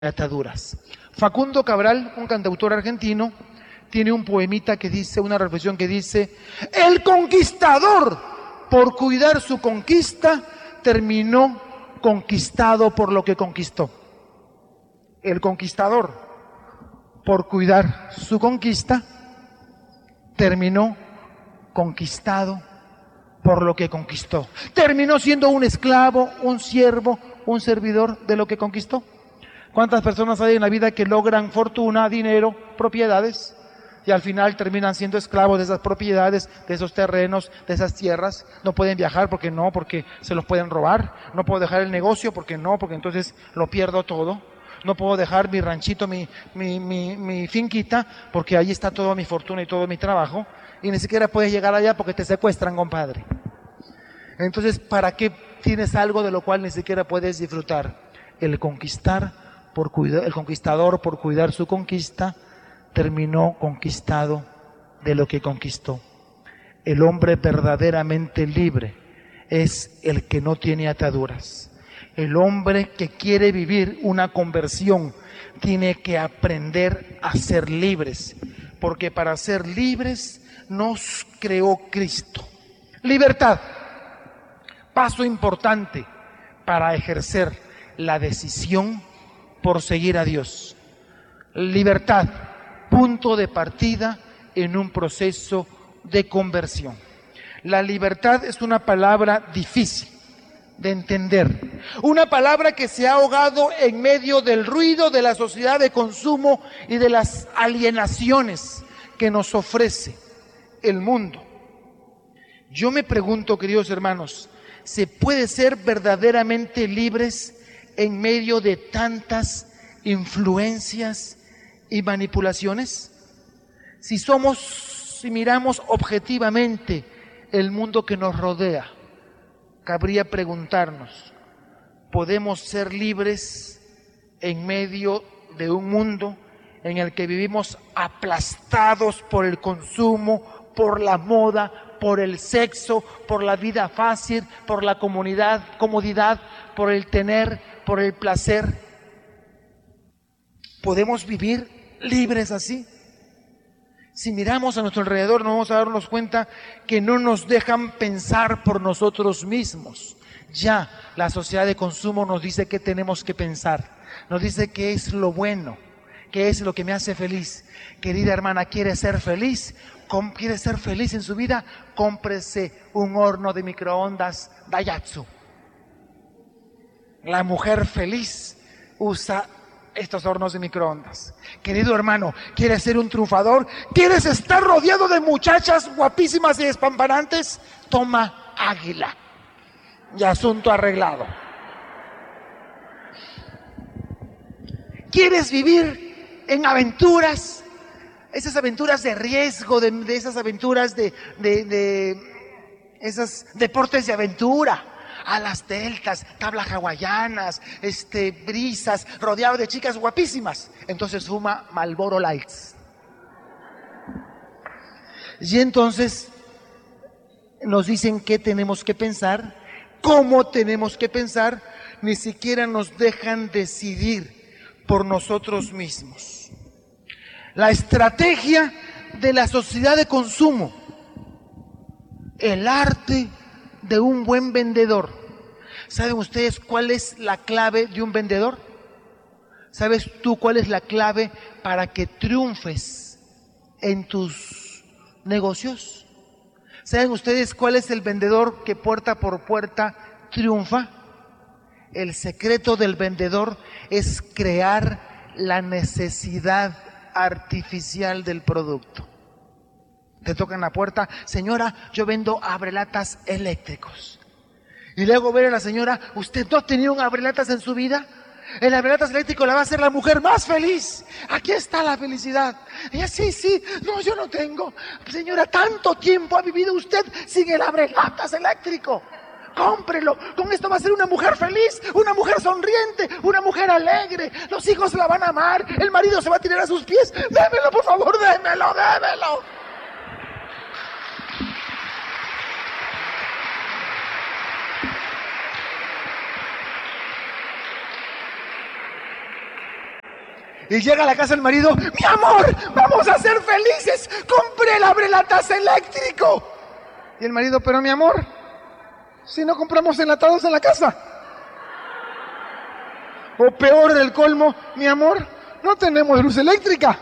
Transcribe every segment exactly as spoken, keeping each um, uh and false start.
ataduras. Facundo Cabral, un cantautor argentino, tiene un poemita que dice, una reflexión que dice: el conquistador, por cuidar su conquista, terminó conquistado por lo que conquistó. El conquistador, por cuidar su conquista, terminó conquistado por lo que conquistó. Terminó siendo un esclavo, un siervo, un servidor de lo que conquistó. ¿Cuántas personas hay en la vida que logran fortuna, dinero, propiedades, y al final terminan siendo esclavos de esas propiedades, de esos terrenos, de esas tierras? No pueden viajar porque no, porque se los pueden robar. No puedo dejar el negocio porque no, porque entonces lo pierdo todo. No puedo dejar mi ranchito, mi, mi, mi, mi finquita, porque ahí está toda mi fortuna y todo mi trabajo. Y ni siquiera puedes llegar allá porque te secuestran, compadre. Entonces, ¿para qué tienes algo de lo cual ni siquiera puedes disfrutar? El conquistar, por cuidar, el conquistador, por cuidar su conquista, terminó conquistado de lo que conquistó. El hombre verdaderamente libre es el que no tiene ataduras. El hombre que quiere vivir una conversión tiene que aprender a ser libres, porque para ser libres nos creó Cristo. Libertad, paso importante para ejercer la decisión por seguir a Dios. Libertad, punto de partida en un proceso de conversión. La libertad es una palabra difícil de entender, una palabra que se ha ahogado en medio del ruido de la sociedad de consumo y de las alienaciones que nos ofrece el mundo. Yo me pregunto, queridos hermanos, ¿se puede ser verdaderamente libres en medio de tantas influencias y manipulaciones? Si somos, si miramos objetivamente el mundo que nos rodea, cabría preguntarnos, ¿podemos ser libres en medio de un mundo en el que vivimos aplastados por el consumo, por la moda, por el sexo, por la vida fácil, por la comunidad, comodidad, por el tener, por el placer? ¿Podemos vivir libres así? Si miramos a nuestro alrededor, nos vamos a darnos cuenta que no nos dejan pensar por nosotros mismos. Ya la sociedad de consumo nos dice qué tenemos que pensar, nos dice qué es lo bueno, qué es lo que me hace feliz. Querida hermana, ¿quiere ser feliz? ¿Quiere ser feliz en su vida? Cómprese un horno de microondas Daihatsu. La mujer feliz usa estos hornos de microondas. Querido hermano, ¿quieres ser un triunfador? ¿Quieres estar rodeado de muchachas guapísimas y despampanantes? Toma Águila y asunto arreglado. ¿Quieres vivir en aventuras? Esas aventuras de riesgo, de, de esas aventuras de, de, de esos deportes de aventura, alas deltas, tablas hawaianas, este, brisas, rodeado de chicas guapísimas. Entonces fuma Marlboro Lights. Y entonces nos dicen qué tenemos que pensar, cómo tenemos que pensar, ni siquiera nos dejan decidir por nosotros mismos. La estrategia de la sociedad de consumo, el arte de un buen vendedor. ¿Saben ustedes cuál es la clave de un vendedor? ¿Sabes tú cuál es la clave para que triunfes en tus negocios? ¿Saben ustedes cuál es el vendedor que puerta por puerta triunfa? El secreto del vendedor es crear la necesidad artificial del producto. Te tocan la puerta: señora, yo vendo abrelatas eléctricos. Y luego ver a la señora: ¿usted no ha tenido un abrelatas en su vida? El abrelatas eléctrico la va a hacer la mujer más feliz. Aquí está la felicidad. Ella: sí, sí, no, yo no tengo. Señora, tanto tiempo ha vivido usted sin el abrelatas eléctrico. Cómprelo, con esto va a ser una mujer feliz, una mujer sonriente, una mujer alegre. Los hijos la van a amar, el marido se va a tirar a sus pies. Démelo, por favor, démelo, démelo. Y llega a la casa el marido, mi amor, vamos a ser felices, compré el abrelatas eléctrico. Y el marido, pero mi amor, si no compramos enlatados en la casa. O peor del colmo, mi amor, no tenemos luz eléctrica.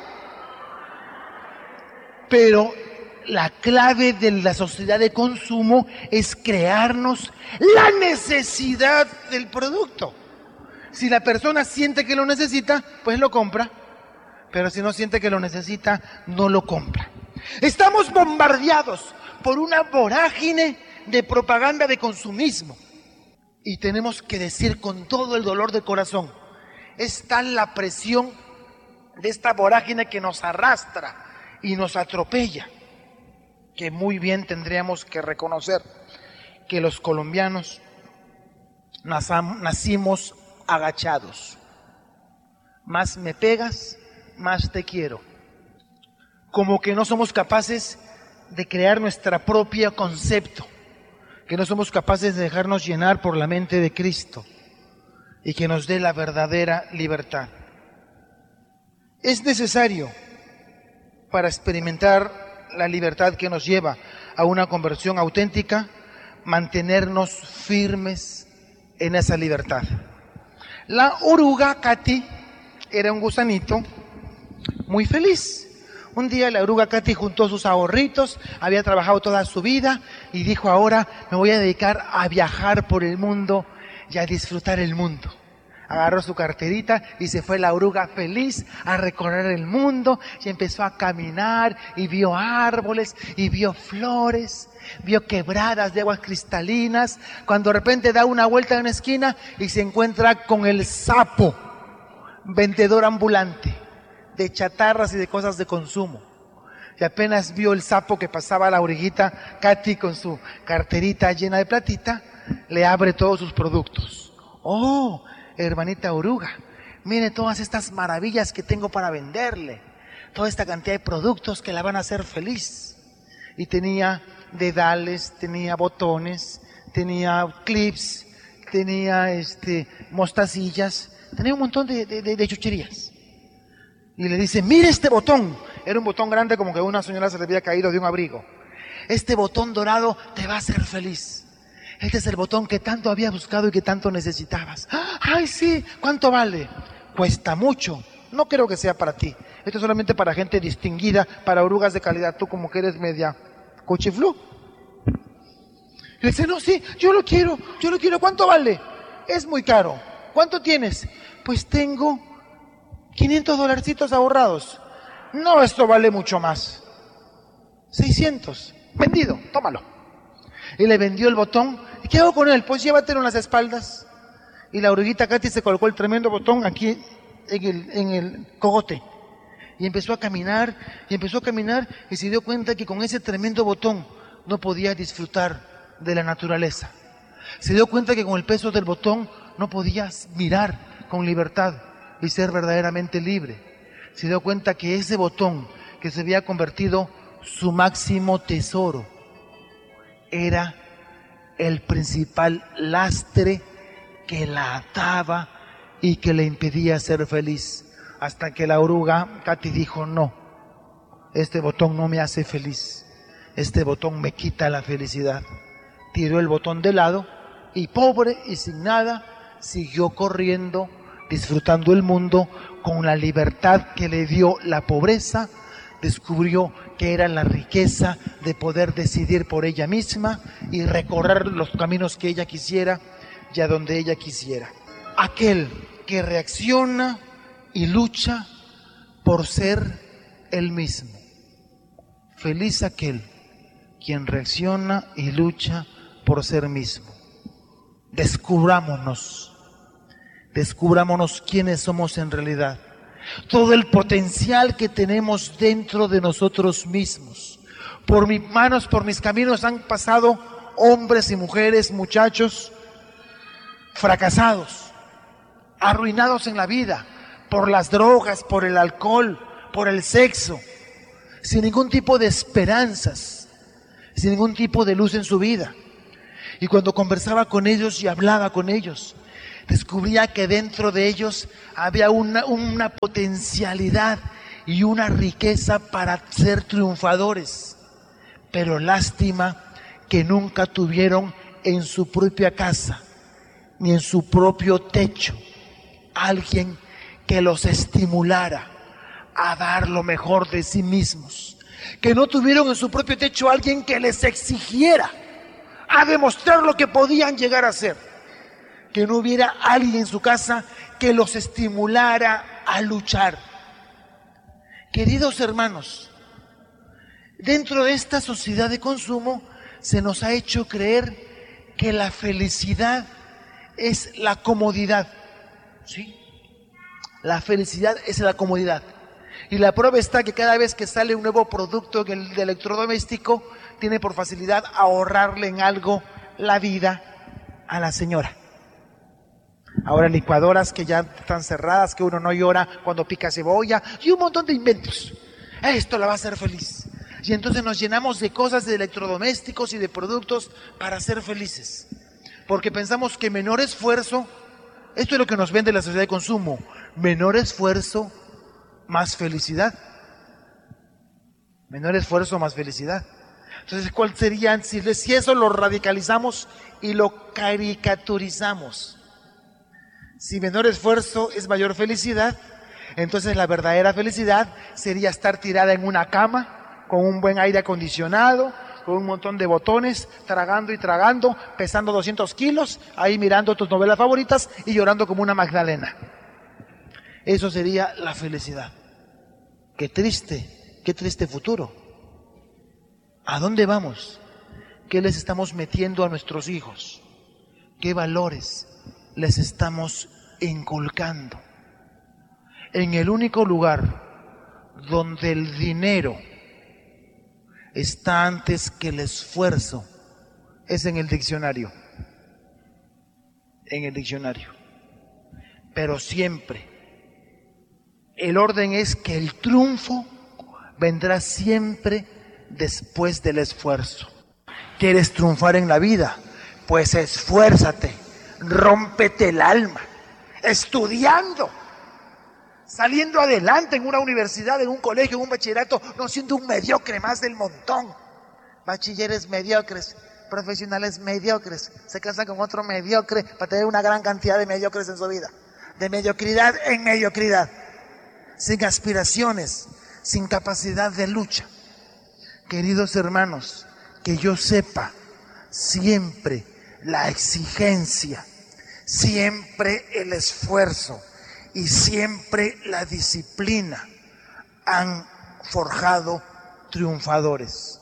Pero la clave de la sociedad de consumo es crearnos la necesidad del producto. Si la persona siente que lo necesita, pues lo compra. Pero si no siente que lo necesita, no lo compra. Estamos bombardeados por una vorágine de propaganda de consumismo. Y tenemos que decir con todo el dolor del corazón, es tal la presión de esta vorágine que nos arrastra y nos atropella, que muy bien tendríamos que reconocer que los colombianos nacimos agachados. Más me pegas, más te quiero. Como que no somos capaces de crear nuestro propio concepto, que no somos capaces de dejarnos llenar por la mente de Cristo y que nos dé la verdadera libertad. Es necesario, para experimentar la libertad que nos lleva a una conversión auténtica, mantenernos firmes en esa libertad. La oruga Katy era un gusanito muy feliz. Un día la oruga Katy juntó sus ahorritos, había trabajado toda su vida y dijo, ahora me voy a dedicar a viajar por el mundo y a disfrutar el mundo. Agarró su carterita y se fue la oruga feliz a recorrer el mundo y empezó a caminar y vio árboles y vio flores, vio quebradas de aguas cristalinas, cuando de repente da una vuelta en una esquina y se encuentra con el sapo, vendedor ambulante de chatarras y de cosas de consumo. Y apenas vio el sapo que pasaba la orejita, Katy con su carterita llena de platita, le abre todos sus productos. ¡Oh, hermanita oruga! Mire todas estas maravillas que tengo para venderle, toda esta cantidad de productos que la van a hacer feliz. Y tenía dedales, tenía botones, tenía clips, tenía este, mostacillas, tenía un montón de, de, de chucherías. Y le dice, mire este botón. Era un botón grande como que a una señora se le había caído de un abrigo. Este botón dorado te va a hacer feliz. Este es el botón que tanto había buscado y que tanto necesitabas. ¡Ay, sí! ¿Cuánto vale? Cuesta mucho. No creo que sea para ti. Esto es solamente para gente distinguida, para orugas de calidad. Tú como que eres media cochiflú. Y le dice, no, sí, yo lo quiero, yo lo quiero. ¿Cuánto vale? Es muy caro. ¿Cuánto tienes? Pues tengo quinientos dolarcitos ahorrados. No, esto vale mucho más. seiscientos. Vendido, tómalo. Y le vendió el botón. ¿Y qué hago con él? Pues llévatelo en las espaldas. Y la oruguita Katy se colocó el tremendo botón aquí en el, en el cogote. Y empezó a caminar, y empezó a caminar, y se dio cuenta que con ese tremendo botón no podía disfrutar de la naturaleza. Se dio cuenta que con el peso del botón no podía mirar con libertad y ser verdaderamente libre. Se dio cuenta que ese botón que se había convertido su máximo tesoro era el principal lastre que la ataba y que le impedía ser feliz. Hasta que la oruga Katy dijo, no, este botón no me hace feliz, este botón me quita la felicidad. Tiró el botón de lado y pobre y sin nada siguió corriendo, disfrutando el mundo con la libertad que le dio la pobreza. Descubrió que era la riqueza de poder decidir por ella misma y recorrer los caminos que ella quisiera y a donde ella quisiera. Aquel que reacciona y lucha por ser él mismo. Feliz aquel quien reacciona y lucha por ser mismo. Descubrámonos, descubrámonos quiénes somos en realidad. Todo el potencial que tenemos dentro de nosotros mismos. Por mis manos, por mis caminos han pasado hombres y mujeres, muchachos, fracasados, arruinados en la vida, por las drogas, por el alcohol, por el sexo, sin ningún tipo de esperanzas, sin ningún tipo de luz en su vida. Y cuando conversaba con ellos y hablaba con ellos, descubría que dentro de ellos había una, una potencialidad y una riqueza para ser triunfadores. Pero lástima que nunca tuvieron en su propia casa, ni en su propio techo, alguien que los estimulara a dar lo mejor de sí mismos. Que no tuvieron en su propio techo alguien que les exigiera a demostrar lo que podían llegar a ser. Que no hubiera alguien en su casa que los estimulara a luchar. Queridos hermanos, dentro de esta sociedad de consumo se nos ha hecho creer que la felicidad es la comodidad. ¿Sí? La felicidad es la comodidad. Y la prueba está que cada vez que sale un nuevo producto de electrodoméstico, tiene por facilidad ahorrarle en algo la vida a la señora. Ahora licuadoras que ya están cerradas, que uno no llora cuando pica cebolla, y un montón de inventos. Esto la va a hacer feliz. Y entonces nos llenamos de cosas, de electrodomésticos y de productos para ser felices. Porque pensamos que menor esfuerzo, esto es lo que nos vende la sociedad de consumo, menor esfuerzo, más felicidad. Menor esfuerzo, más felicidad. Entonces, ¿cuál sería? Si, si eso lo radicalizamos y lo caricaturizamos. Si menor esfuerzo es mayor felicidad, entonces la verdadera felicidad sería estar tirada en una cama, con un buen aire acondicionado, con un montón de botones, tragando y tragando, pesando doscientos kilos, ahí mirando tus novelas favoritas y llorando como una Magdalena. Eso sería la felicidad. Qué triste, qué triste futuro. ¿A dónde vamos? ¿Qué les estamos metiendo a nuestros hijos? ¿Qué valores les estamos inculcando? En el único lugar donde el dinero está antes que el esfuerzo es en el diccionario. En el diccionario. Pero siempre el orden es que el triunfo vendrá siempre después del esfuerzo. ¿Quieres triunfar en la vida? Pues esfuérzate, rómpete el alma, estudiando, saliendo adelante en una universidad, en un colegio, en un bachillerato, no siendo un mediocre más del montón. Bachilleres mediocres, profesionales mediocres, se casan con otro mediocre para tener una gran cantidad de mediocres en su vida. De mediocridad en mediocridad, sin aspiraciones, sin capacidad de lucha. Queridos hermanos, que yo sepa, siempre la exigencia, siempre el esfuerzo y siempre la disciplina han forjado triunfadores.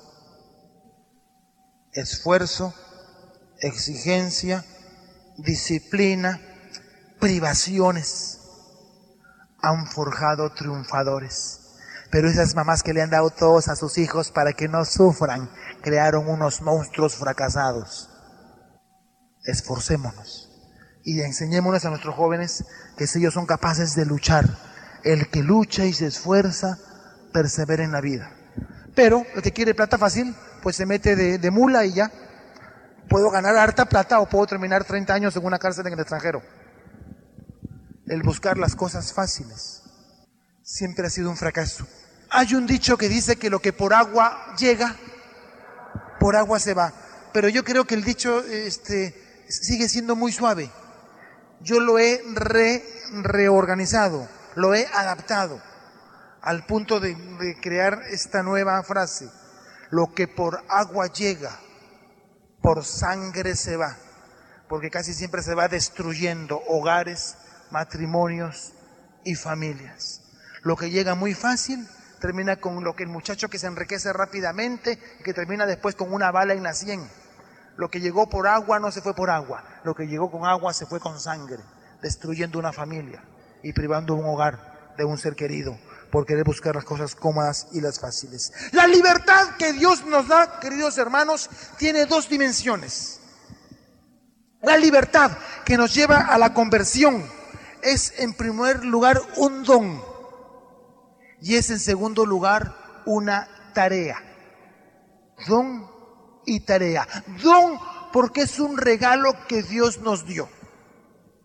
Esfuerzo, exigencia, disciplina, privaciones han forjado triunfadores. Pero esas mamás que le han dado todos a sus hijos para que no sufran, crearon unos monstruos fracasados. Esforcémonos y enseñémonos a nuestros jóvenes que si ellos son capaces de luchar, el que lucha y se esfuerza, persevera en la vida. Pero el que quiere plata fácil, pues se mete de, de mula y ya. Puedo ganar harta plata o puedo terminar treinta años en una cárcel en el extranjero. El buscar las cosas fáciles siempre ha sido un fracaso. Hay un dicho que dice que lo que por agua llega, por agua se va. Pero yo creo que el dicho este, sigue siendo muy suave. Yo lo he re, reorganizado, lo he adaptado al punto de, de crear esta nueva frase. Lo que por agua llega, por sangre se va. Porque casi siempre se va destruyendo hogares, matrimonios y familias. Lo que llega muy fácil termina con lo que el muchacho que se enriquece rápidamente y que termina después con una bala en la sien. Lo que llegó por agua no se fue por agua, lo que llegó con agua se fue con sangre, destruyendo una familia y privando un hogar de un ser querido por querer buscar las cosas cómodas y las fáciles. La libertad que Dios nos da, queridos hermanos, tiene dos dimensiones. La libertad que nos lleva a la conversión es en primer lugar un don y es en segundo lugar una tarea. Don y tarea. Don porque es un regalo que Dios nos dio.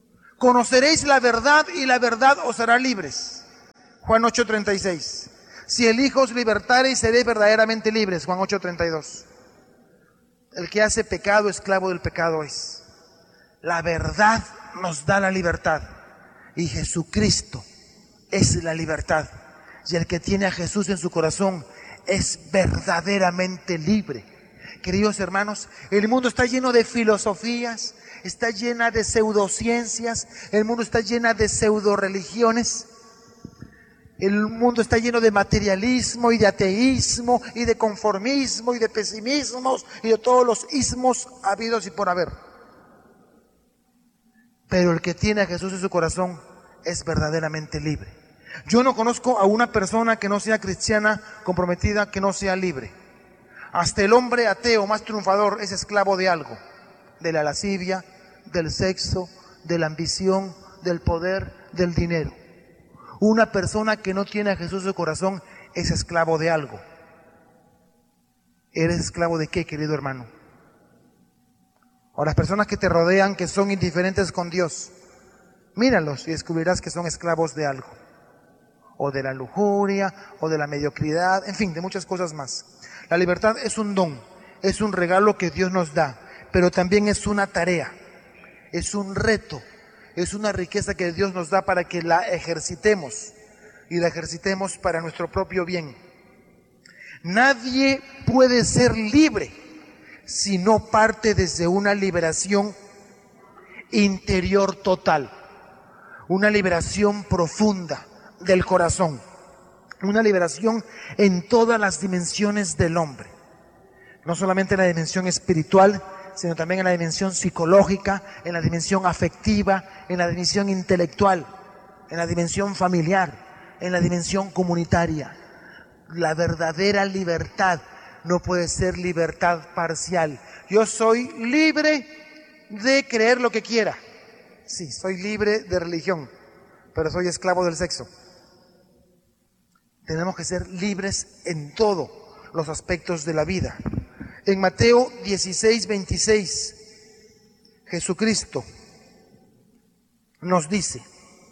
Conoceréis la verdad y la verdad os hará libres. Juan ocho treinta y seis. Si el Hijo os libertare, seréis verdaderamente libres. Juan ocho treinta y dos. El que hace pecado, esclavo del pecado es. La verdad nos da la libertad. Y Jesucristo es la libertad. Y el que tiene a Jesús en su corazón es verdaderamente libre. Queridos hermanos, el mundo está lleno de filosofías, está llena de pseudociencias, el mundo está llena de pseudoreligiones, el mundo está lleno de materialismo y de ateísmo y de conformismo y de pesimismos y de todos los ismos habidos y por haber. Pero el que tiene a Jesús en su corazón es verdaderamente libre. Yo no conozco a una persona que no sea cristiana, comprometida, que no sea libre. Hasta el hombre ateo más triunfador es esclavo de algo, de la lascivia, del sexo, de la ambición, del poder, del dinero. Una persona que no tiene a Jesús en su corazón es esclavo de algo. ¿Eres esclavo de qué, querido hermano? O las personas que te rodean, que son indiferentes con Dios, míralos y descubrirás que son esclavos de algo. O de la lujuria, o de la mediocridad, en fin, de muchas cosas más. La libertad es un don, es un regalo que Dios nos da, pero también es una tarea, es un reto, es una riqueza que Dios nos da para que la ejercitemos y la ejercitemos para nuestro propio bien. Nadie puede ser libre si no parte desde una liberación interior total, una liberación profunda del corazón. Una liberación en todas las dimensiones del hombre. No solamente en la dimensión espiritual, sino también en la dimensión psicológica, en la dimensión afectiva, en la dimensión intelectual, en la dimensión familiar, en la dimensión comunitaria. La verdadera libertad no puede ser libertad parcial. Yo soy libre de creer lo que quiera. Sí, soy libre de religión, pero soy esclavo del sexo. Tenemos que ser libres en todos los aspectos de la vida. En Mateo dieciséis, veintiséis, Jesucristo nos dice,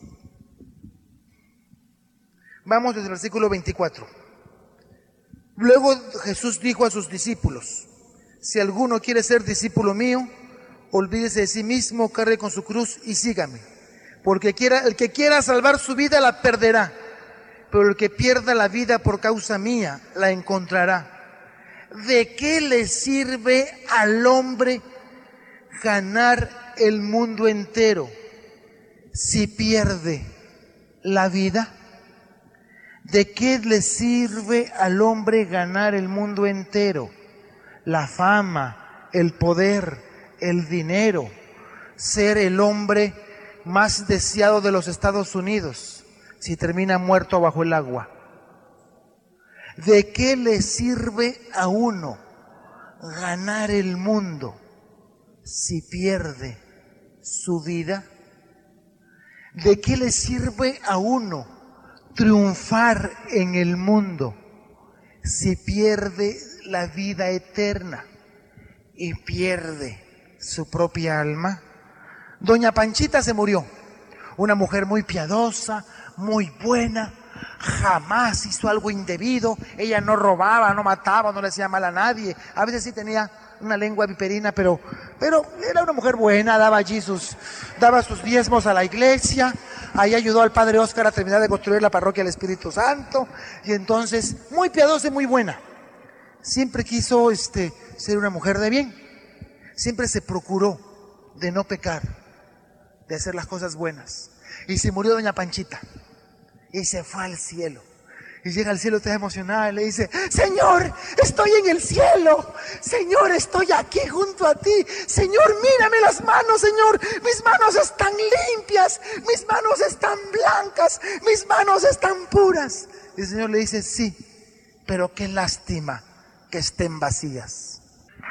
vamos desde el versículo veinticuatro. Luego Jesús dijo a sus discípulos, si alguno quiere ser discípulo mío, olvídese de sí mismo, cargue con su cruz y sígame. Porque quiera, el que quiera salvar su vida la perderá, pero el que pierda la vida por causa mía la encontrará. ¿De qué le sirve al hombre ganar el mundo entero si pierde la vida? ¿De qué le sirve al hombre ganar el mundo entero? La fama, el poder, el dinero, ser el hombre más deseado de los Estados Unidos, si termina muerto bajo el agua. ¿De qué le sirve a uno ganar el mundo si pierde su vida? ¿De qué le sirve a uno triunfar en el mundo si pierde la vida eterna y pierde su propia alma? Doña Panchita se murió, una mujer muy piadosa, muy buena, jamás hizo algo indebido, ella no robaba, no mataba, no le hacía mal a nadie, a veces sí tenía una lengua viperina, pero, pero era una mujer buena, daba allí sus, daba sus diezmos a la iglesia, ahí ayudó al padre Óscar a terminar de construir la parroquia del Espíritu Santo, y entonces muy piadosa y muy buena, siempre quiso este, ser una mujer de bien, siempre se procuró de no pecar, de hacer las cosas buenas, y se murió doña Panchita, y se fue al cielo. Y llega al cielo, está emocionada y le dice, Señor, estoy en el cielo. Señor, estoy aquí junto a ti. Señor, mírame las manos, Señor. Mis manos están limpias. Mis manos están blancas. Mis manos están puras. Y el Señor le dice, sí, pero qué lástima que estén vacías.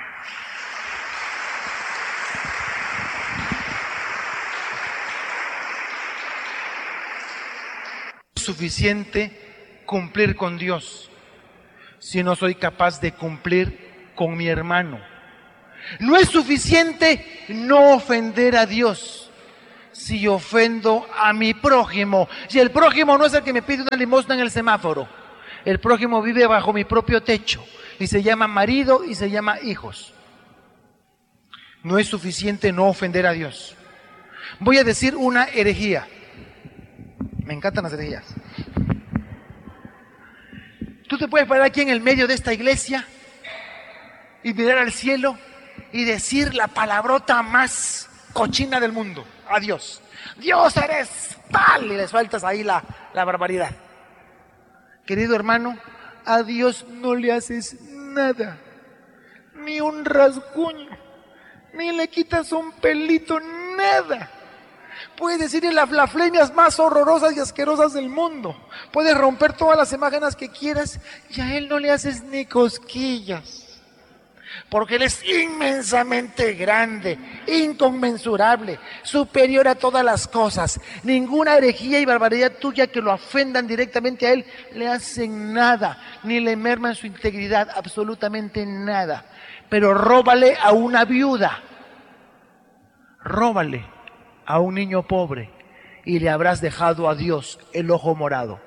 Suficiente cumplir con Dios si no soy capaz de cumplir con mi hermano. No es suficiente no ofender a Dios si ofendo a mi prójimo? Si el prójimo no es el que me pide una limosna en el semáforo. El prójimo vive bajo mi propio techo y se llama marido y se llama hijos. No es suficiente no ofender a Dios. Voy a decir una herejía. Me encantan las herejías. Tú te puedes parar aquí en el medio de esta iglesia y mirar al cielo y decir la palabrota más cochina del mundo a Dios. Dios, eres tal, y les faltas ahí la, la barbaridad. Querido hermano, a Dios no le haces nada, ni un rasguño, ni le quitas un pelito, nada. Puedes decirle las blasfemias más horrorosas y asquerosas del mundo. Puedes romper todas las imágenes que quieras y a Él no le haces ni cosquillas. Porque Él es inmensamente grande, inconmensurable, superior a todas las cosas. Ninguna herejía y barbaridad tuya que lo ofendan directamente a Él le hacen nada, ni le merman su integridad, absolutamente nada. Pero róbale a una viuda, róbale a un niño pobre y le habrás dejado a Dios el ojo morado.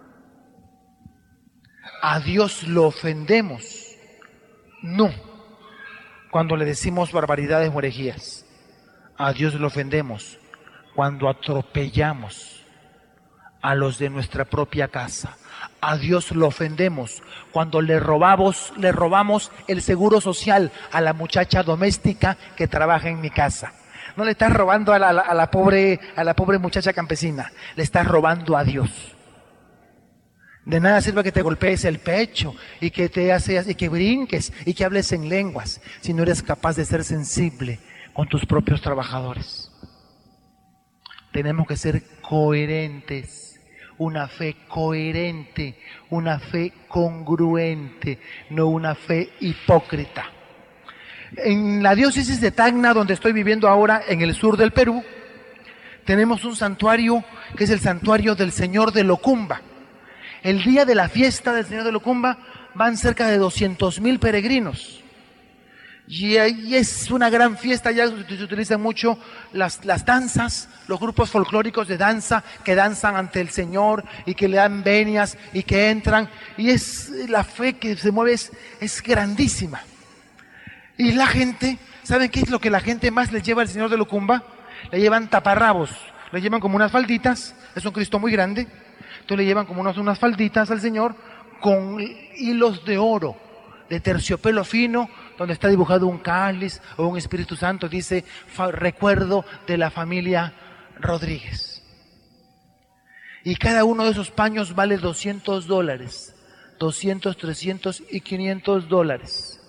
A Dios lo ofendemos, no cuando le decimos barbaridades o herejías. A Dios lo ofendemos cuando atropellamos a los de nuestra propia casa. A Dios lo ofendemos cuando le robamos, le robamos el seguro social a la muchacha doméstica que trabaja en mi casa. No le estás robando a la, a la pobre, a la pobre muchacha campesina, le estás robando a Dios. De nada sirve que te golpees el pecho y que te haces, y que brinques y que hables en lenguas si no eres capaz de ser sensible con tus propios trabajadores. Tenemos que ser coherentes, una fe coherente, una fe congruente, no una fe hipócrita. En la diócesis de Tacna, donde estoy viviendo ahora, en el sur del Perú, tenemos un santuario que es el santuario del Señor de Locumba. El día de la fiesta del Señor de Locumba van cerca de doscientos mil peregrinos. Y ahí es una gran fiesta, ya se utilizan mucho las, las danzas, los grupos folclóricos de danza que danzan ante el Señor y que le dan venias y que entran. Y es la fe que se mueve, es, es grandísima. Y la gente, ¿saben qué es lo que la gente más le lleva al Señor de Locumba? Le llevan taparrabos, le llevan como unas falditas, es un Cristo muy grande. Entonces le llevan como unas, unas falditas al Señor con hilos de oro, de terciopelo fino, donde está dibujado un cáliz o un Espíritu Santo, dice recuerdo de la familia Rodríguez. Y cada uno de esos paños vale doscientos dólares, doscientos, trescientos y quinientos dólares.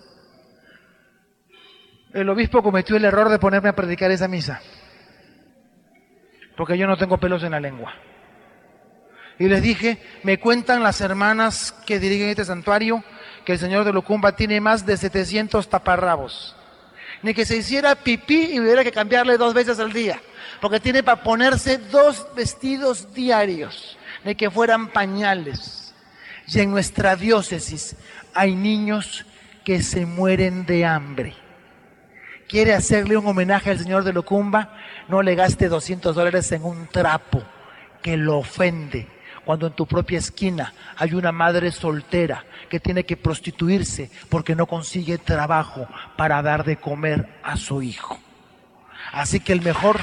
El obispo cometió el error de ponerme a predicar esa misa, porque yo no tengo pelos en la lengua. Y les dije, me cuentan las hermanas que dirigen este santuario que el Señor de Locumba tiene más de setecientos taparrabos. Ni que se hiciera pipí y hubiera que cambiarle dos veces al día, porque tiene para ponerse dos vestidos diarios, ni que fueran pañales. Y en nuestra diócesis hay niños que se mueren de hambre. ¿Quiere hacerle un homenaje al Señor de Locumba? No le gaste doscientos dólares en un trapo que lo ofende. Cuando en tu propia esquina hay una madre soltera que tiene que prostituirse porque no consigue trabajo para dar de comer a su hijo. Así que el mejor...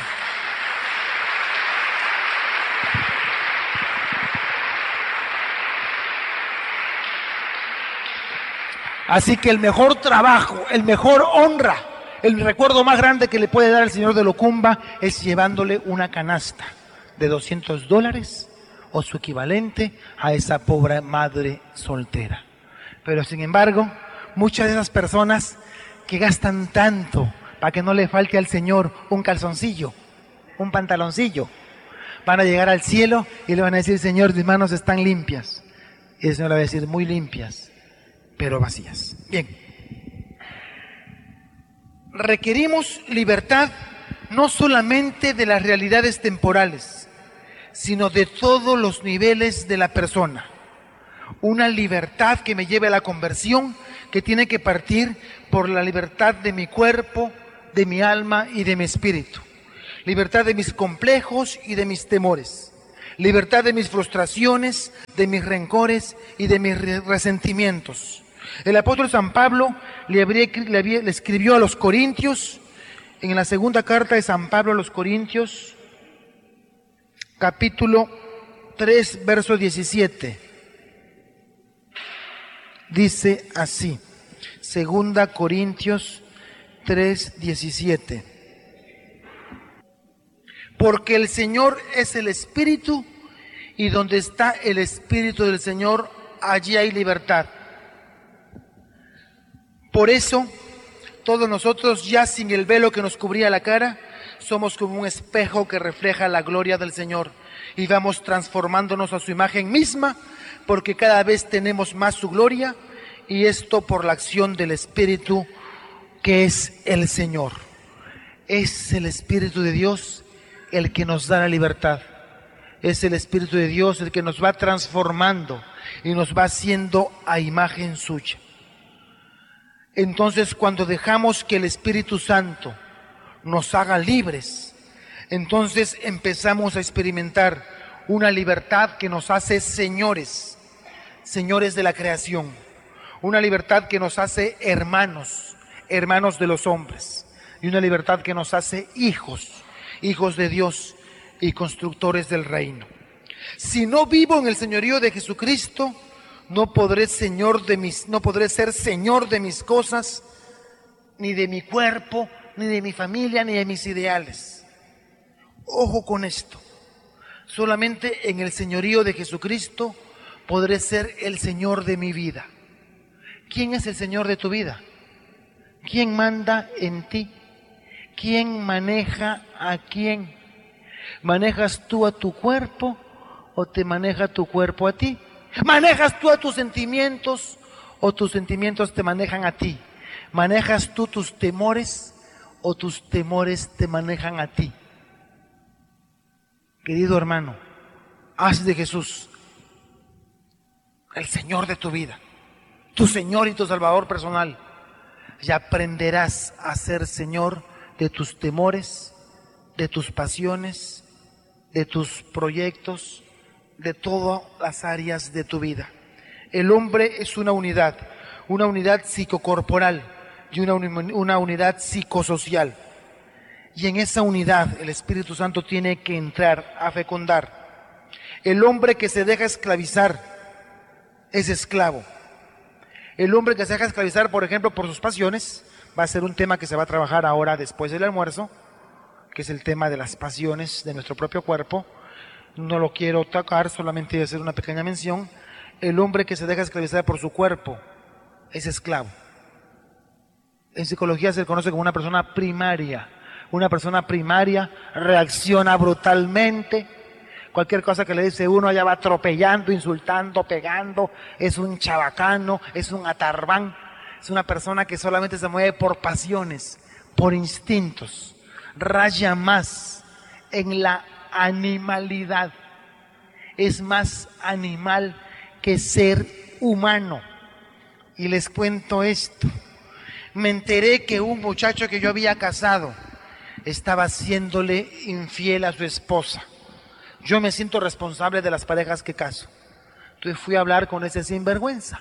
Así que el mejor trabajo, el mejor honra, el recuerdo más grande que le puede dar el Señor de Locumba es llevándole una canasta de doscientos dólares o su equivalente a esa pobre madre soltera. Pero sin embargo, muchas de esas personas que gastan tanto para que no le falte al Señor un calzoncillo, un pantaloncillo, van a llegar al cielo y le van a decir, Señor, mis manos están limpias. Y el Señor le va a decir, muy limpias, pero vacías. Bien. Requerimos libertad no solamente de las realidades temporales, sino de todos los niveles de la persona. Una libertad que me lleve a la conversión, que tiene que partir por la libertad de mi cuerpo, de mi alma y de mi espíritu. libertad de mis complejos y de mis temores, libertad de mis frustraciones, de mis rencores y de mis resentimientos. El apóstol San Pablo le, habría, le, había, le escribió a los Corintios, en la segunda carta de San Pablo a los Corintios, capítulo tres, verso diecisiete. Dice así, segunda Corintios tres, diecisiete. Porque el Señor es el Espíritu, y donde está el Espíritu del Señor, allí hay libertad. Por eso, todos nosotros, ya sin el velo que nos cubría la cara, somos como un espejo que refleja la gloria del Señor, y vamos transformándonos a su imagen misma, porque cada vez tenemos más su gloria, y esto por la acción del Espíritu, que es el Señor. Es el Espíritu de Dios el que nos da la libertad. Es el Espíritu de Dios el que nos va transformando y nos va haciendo a imagen suya. Entonces, cuando dejamos que el Espíritu Santo nos haga libres, entonces empezamos a experimentar una libertad que nos hace señores, señores de la creación, una libertad que nos hace hermanos, hermanos de los hombres, y una libertad que nos hace hijos, hijos de Dios y constructores del reino. Si no vivo en el señorío de Jesucristo, no podré, señor de mis, no podré ser señor de mis cosas, ni de mi cuerpo, ni de mi familia, ni de mis ideales. Ojo con esto. Solamente en el señorío de Jesucristo podré ser el Señor de mi vida. ¿Quién es el Señor de tu vida? ¿Quién manda en ti? ¿Quién maneja a quién? ¿Manejas tú a tu cuerpo o te maneja tu cuerpo a ti? ¿Manejas tú a tus sentimientos o tus sentimientos te manejan a ti? ¿Manejas tú tus temores o tus temores te manejan a ti? Querido hermano, haz de Jesús el Señor de tu vida, tu Señor y tu Salvador personal, y aprenderás a ser Señor de tus temores, de tus pasiones, de tus proyectos, de todas las áreas de tu vida. El hombre es una unidad, una unidad psicocorporal y una, una unidad psicosocial. Y en esa unidad el Espíritu Santo tiene que entrar a fecundar. El hombre que se deja esclavizar es esclavo. El hombre que se deja esclavizar, por ejemplo, por sus pasiones, va a ser un tema que se va a trabajar ahora después del almuerzo, que es el tema de las pasiones de nuestro propio cuerpo. No lo quiero tocar, solamente hacer una pequeña mención. El hombre que se deja esclavizar por su cuerpo es esclavo. En psicología se le conoce como una persona primaria. Una persona primaria reacciona brutalmente. Cualquier cosa que le dice uno, allá va atropellando, insultando, pegando. Es un chabacano, es un atarbán. Es una persona que solamente se mueve por pasiones, por instintos. Raya más en la animalidad. Es más animal que ser humano. Y les cuento esto. Me enteré que un muchacho que yo había casado estaba haciéndole infiel a su esposa. Yo me siento responsable de las parejas que caso. Entonces fui a hablar con ese sinvergüenza.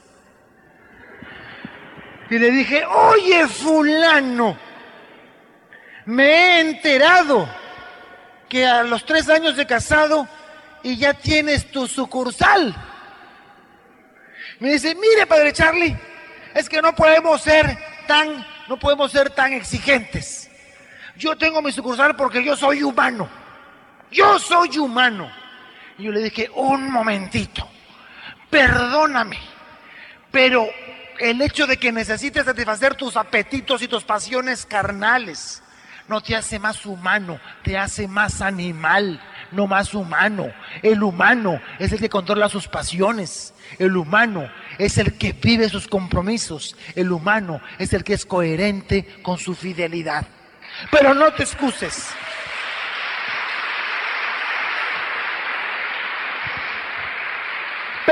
Y le dije, oye fulano, me he enterado que a los tres años de casado y ya tienes tu sucursal. Me dice, mire padre Charlie, es que no podemos ser tan, no podemos ser tan exigentes. Yo tengo mi sucursal porque yo soy humano. Yo soy humano. Y yo le dije, un momentito, perdóname, pero el hecho de que necesites satisfacer tus apetitos y tus pasiones carnales no te hace más humano, te hace más animal, no más humano. El humano es el que controla sus pasiones. El humano es el que vive sus compromisos. El humano es el que es coherente con su fidelidad. Pero no te excuses.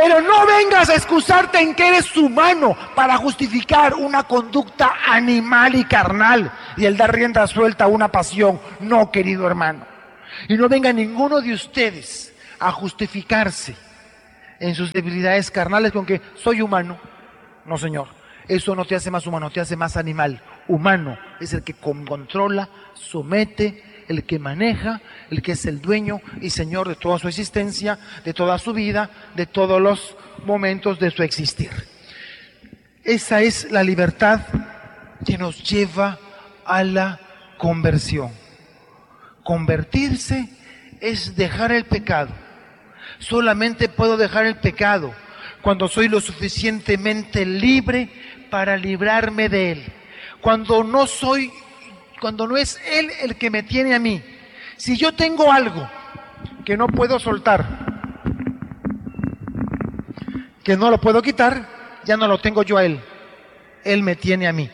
Pero no vengas a excusarte en que eres humano para justificar una conducta animal y carnal y el dar rienda suelta a una pasión. No, querido hermano. Y no venga ninguno de ustedes a justificarse en sus debilidades carnales con que soy humano. No, señor. Eso no te hace más humano, te hace más animal. Humano es el que controla, somete, el que maneja, el que es el dueño y señor de toda su existencia, de toda su vida, de todos los momentos de su existir. Esa es la libertad que nos lleva a la conversión. Convertirse es dejar el pecado. Solamente puedo dejar el pecado cuando soy lo suficientemente libre para librarme de él. Cuando no soy, cuando no es él el que me tiene a mí. Si yo tengo algo que no puedo soltar, que no lo puedo quitar, ya no lo tengo yo a él. Él me tiene a mí.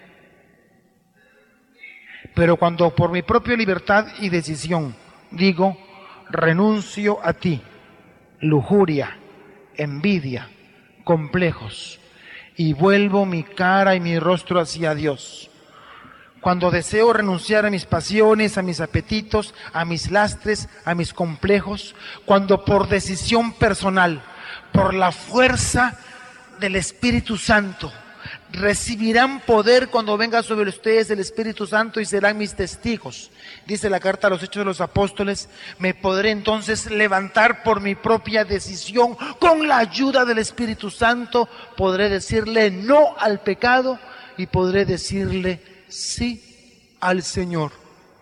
Pero cuando por mi propia libertad y decisión digo, renuncio a ti, lujuria, envidia, complejos, y vuelvo mi cara y mi rostro hacia Dios. Cuando deseo renunciar a mis pasiones, a mis apetitos, a mis lastres, a mis complejos, cuando por decisión personal, por la fuerza del Espíritu Santo, recibirán poder cuando venga sobre ustedes el Espíritu Santo y serán mis testigos. Dice la carta a los Hechos de los Apóstoles, me podré entonces levantar por mi propia decisión, con la ayuda del Espíritu Santo, podré decirle no al pecado y podré decirle sí al Señor.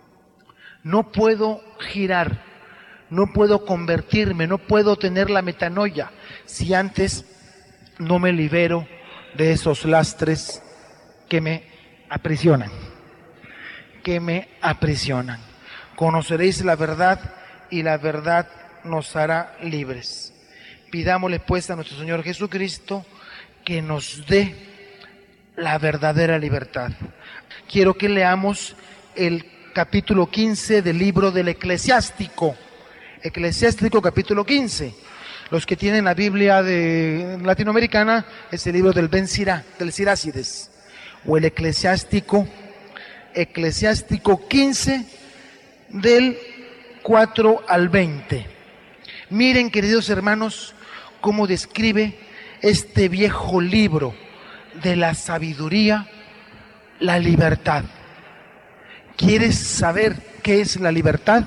No puedo girar, no puedo convertirme, no puedo tener la metanoia si antes no me libero de esos lastres que me aprisionan, que me aprisionan. Conoceréis la verdad y la verdad nos hará libres. Pidámosle pues a nuestro Señor Jesucristo que nos dé la verdadera libertad. Quiero que leamos el capítulo quince del libro del Eclesiástico. Eclesiástico capítulo quince. Los que tienen la Biblia de latinoamericana es el libro del Ben Sirá, del Sirácides, o el Eclesiástico, Eclesiástico quince, del cuatro al veinte. Miren, queridos hermanos, cómo describe este viejo libro de la sabiduría la libertad. ¿Quieres saber qué es la libertad?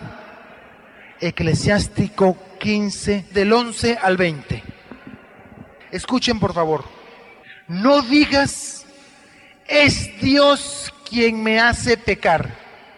Eclesiástico quince, del once al veinte. Escuchen por favor. No digas, es Dios quien me hace pecar,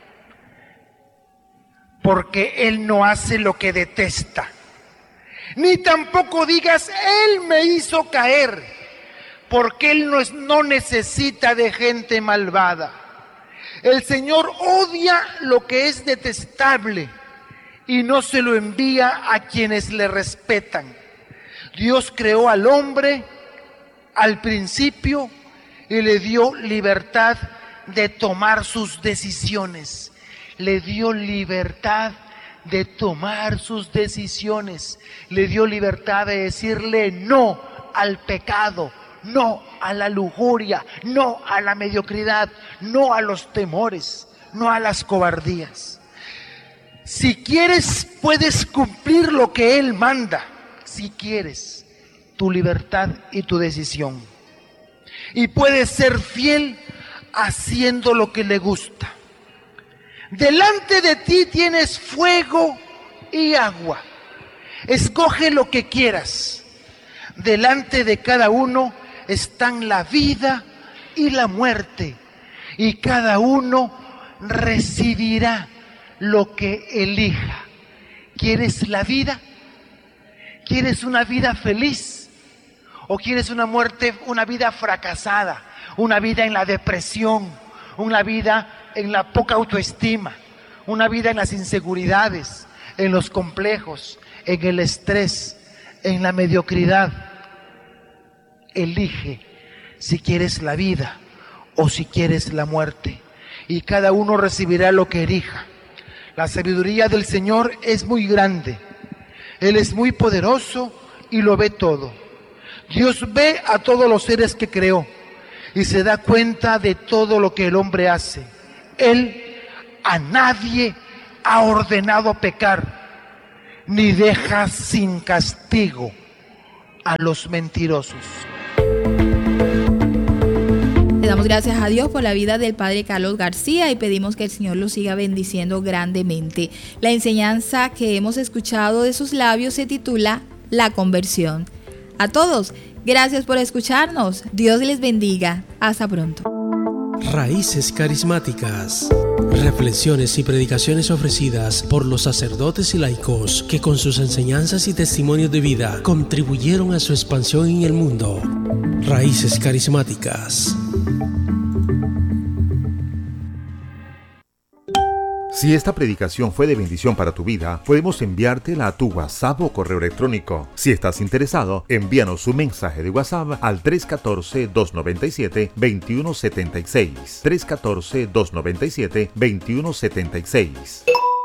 porque Él no hace lo que detesta. Ni tampoco digas, Él me hizo caer, porque Él no, es, no necesita de gente malvada. El Señor odia lo que es detestable y no se lo envía a quienes le respetan. Dios creó al hombre al principio y le dio libertad de tomar sus decisiones. Le dio libertad de tomar sus decisiones. Le dio libertad de decirle no al pecado, no a la lujuria, no a la mediocridad, no a los temores, no a las cobardías. Si quieres, puedes cumplir lo que Él manda, si quieres, tu libertad y tu decisión. Y puedes ser fiel haciendo lo que le gusta. Delante de ti tienes fuego y agua. Escoge lo que quieras. Delante de cada uno están la vida y la muerte, y cada uno recibirá lo que elija. ¿Quieres la vida? ¿Quieres una vida feliz? ¿O quieres una muerte, una vida fracasada? Una vida en la depresión, una vida en la poca autoestima, una vida en las inseguridades, en los complejos, en el estrés, en la mediocridad. Elige si quieres la vida o si quieres la muerte, y cada uno recibirá lo que elija. La sabiduría del Señor es muy grande, Él es muy poderoso y lo ve todo. Dios ve a todos los seres que creó y se da cuenta de todo lo que el hombre hace. Él a nadie ha ordenado pecar, ni deja sin castigo a los mentirosos. Le damos gracias a Dios por la vida del Padre Carlos García y pedimos que el Señor lo siga bendiciendo grandemente. La enseñanza que hemos escuchado de sus labios se titula La Conversión. A todos, gracias por escucharnos. Dios les bendiga. Hasta pronto. Raíces Carismáticas. Reflexiones y predicaciones ofrecidas por los sacerdotes y laicos que con sus enseñanzas y testimonios de vida contribuyeron a su expansión en el mundo. Raíces Carismáticas. Si esta predicación fue de bendición para tu vida, podemos enviártela a tu WhatsApp o correo electrónico. Si estás interesado, envíanos un mensaje de WhatsApp al tres uno cuatro, dos nueve siete, dos uno siete seis. tres uno cuatro, dos nueve siete, dos uno siete seis.